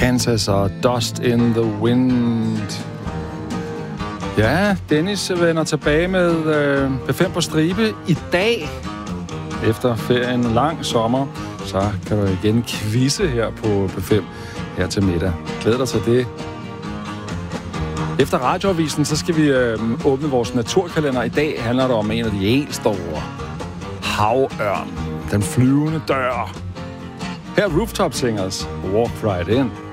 Kansas og Dust in the Wind. Ja, Dennis vender tilbage med P5 på stribe i dag. Efter ferien, en lang sommer, så kan du igen quizze her på P5 her til middag. Glæder dig til det. Efter radioavisen, så skal vi åbne vores naturkalender. I dag handler det om en af de helt store. Havørn. Den flyvende dør. Her er Rooftop Singers. Walk Right In.